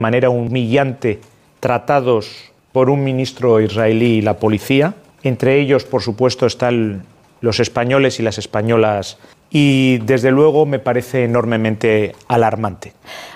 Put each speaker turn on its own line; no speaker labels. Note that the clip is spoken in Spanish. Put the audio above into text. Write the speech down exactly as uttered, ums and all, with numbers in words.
manera humillante tratados por un ministro israelí y la policía. Entre ellos, por supuesto, están los españoles y las españolas, y desde luego me parece enormemente alarmante.